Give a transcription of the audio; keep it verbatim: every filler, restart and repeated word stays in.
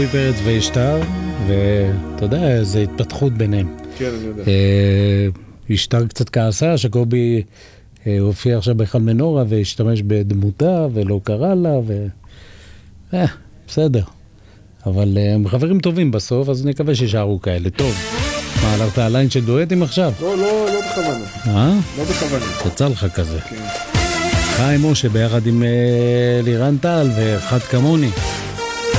פרץ וישתר, ואתה יודע, זה התפתחות ביניהם. כן, אני יודע. ישתר קצת כעסה, שקובי הופיע עכשיו באחד מנורה, והשתמש בדמותה, ולא קרא לה, ו... אה, בסדר. אבל הם חברים טובים בסוף, אז נקווה שישארו כאלה. טוב. מה, הלכת על ליין של דואטים עכשיו? לא, לא, לא בכוונה. אה? לא בכוונה. יצא לך כזה. כן. חיים משה ביחד עם לירן טל ואחד כמוני.